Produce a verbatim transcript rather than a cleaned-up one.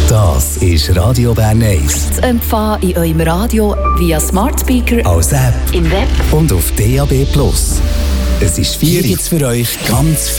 Das ist Radio Bern eins. Zu empfangen in eurem Radio via Smart Speaker, Als App im Web und auf D A B Plus. Es ist vier jetzt für euch ganz